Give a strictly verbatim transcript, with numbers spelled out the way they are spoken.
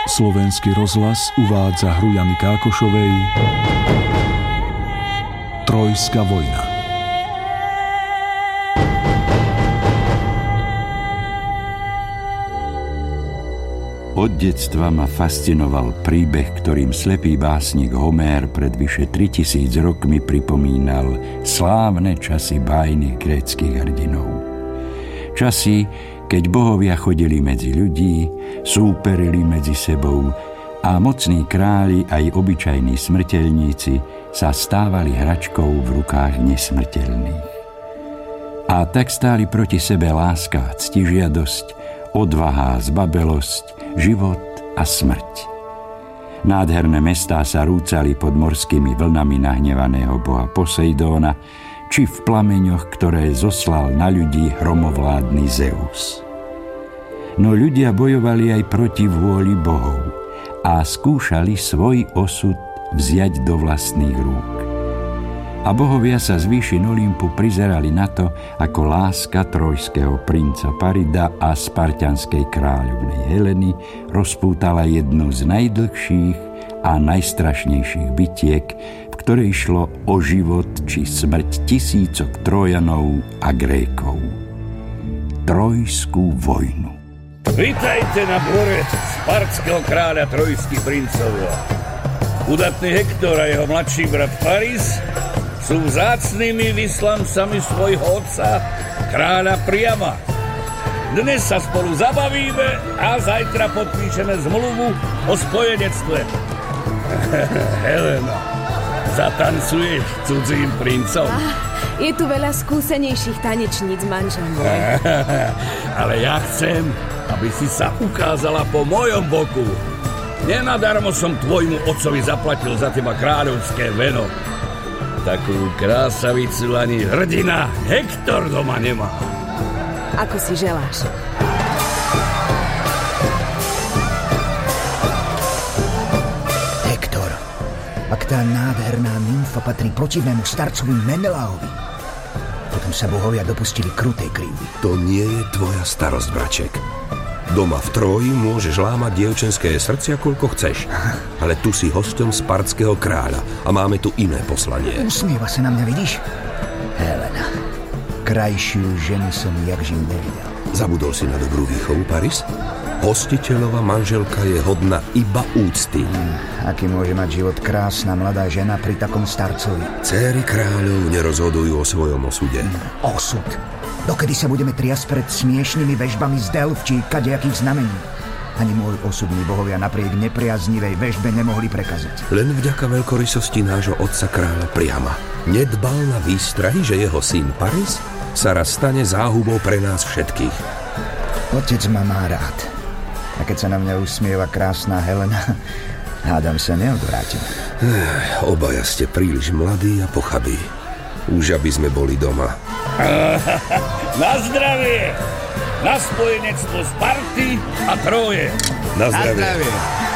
Slovenský rozhlas uvádza hru Jany Kákošovej Trojská vojna. Od detstva ma fascinoval príbeh, ktorým slepý básnik Homér pred vyše tritisíc rokmi pripomínal slávne časy bájnych gréckych hrdinov. Časy, keď bohovia chodili medzi ľudí, súperili medzi sebou a mocní králi aj obyčajní smrteľníci sa stávali hračkou v rukách nesmrteľných. A tak stáli proti sebe láska a ctižiadosť, odvaha a zbabelosť, život a smrť. Nádherné mestá sa rúcali pod morskými vlnami nahnevaného boha Poseidóna, či v plameňoch, ktoré zoslal na ľudí hromovládny Zeus. No ľudia bojovali aj proti vôli bohov a skúšali svoj osud vziať do vlastných rúk. A bohovia sa z výšin Olympu prizerali na to, ako láska trojského princa Parida a spartianskej kráľovnej Heleny rozpútala jednu z najdlhších a najstrašnejších bitiek, v ktorej šlo o život či smrť tisícok Trojanov a Grékov. Trojskú vojnu. Vítajte na dvore spartského kráľa trojských princov. Udatný Hektor a jeho mladší brat Paris sú vzácnymi vyslancami svojho otca, kráľa Priama. Dnes sa spolu zabavíme a zajtra podpíšeme zmluvu o spojenectve. Helena, zatancuješ cudzím princom? Je tu veľa skúsenejších tanečníc, manželom. Ale ja chcem, aby si sa ukázala po mojom boku. Nenadarmo som tvojmu otcovi zaplatil za teba kráľovské veno. Takú krásavicu ani hrdina Hektor doma nemá. Ako si želáš. Hektor, ak tá nádherná nymfa patrí protivnému starcovi Menelaovi, potom sa bohovia dopustili krutej krivdy. To nie je tvoja starosť, braček. Doma v Tróji môžeš lámať dievčenské srdcia, koľko chceš. Ale tu si hosťom spartského kráľa a máme tu iné poslanie. Usmieva sa na mňa, vidíš? Helena, krajšiu ženu som jak živ nevidel. Zabudol si na dobrú výchovu, Paris? Hostiteľová manželka je hodná iba úcty. Hmm, aký môže mať život krásna mladá žena pri takom starcovi? Céry kráľov nerozhodujú o svojom osude. Hmm, osud? Dokedy sa budeme triasť pred smiešnými vežbami z Delf či kadejakých znamení? Ani môj osud mi bohovia napriek nepriaznivej vežbe nemohli prekaziť. Len vďaka veľkorysosti nášho otca kráľa Priama nedbal na výstrahy, že jeho syn Paris sa raz stane záhubou pre nás všetkých. Otec ma má rád. A keď sa na mňa usmieva krásna Helena, hádam sa neodvrátim. Obaja ste príliš mladí a pochabí. Už aby sme boli doma. Na zdravie! Na spojenectvo Sparty a Tróje! Na zdravie! Na zdravie.